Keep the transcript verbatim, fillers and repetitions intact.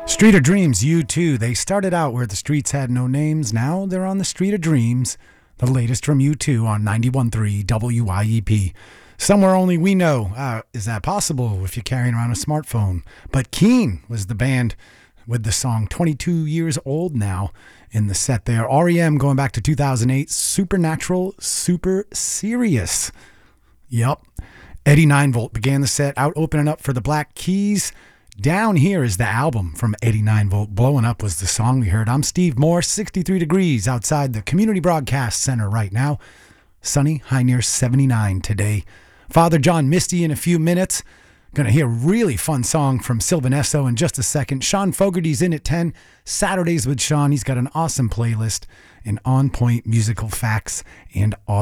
Street of Dreams, U two. They started out where the streets had no names. Now they're on the Street of Dreams. The latest from U two on ninety-one point three W I E P. Somewhere only we know. Uh, is that possible if you're carrying around a smartphone? But Keane was the band with the song twenty-two years old now in the set there. R E M going back to two thousand eight. Supernatural, Super Serious. Yep. Eddie nine volt began the set out opening up for the Black Keys. Down Here is the album from Eddie nine volt. Blowing Up was the song we heard. I'm Steve Moore, sixty-three degrees outside the Community Broadcast Center right now. Sunny, high near seventy-nine today. Father John Misty in a few minutes. Gonna hear a really fun song from Sylvan Esso in just a second. Sean Fogarty's in at ten. Saturdays with Sean. He's got an awesome playlist and on-point musical facts and all.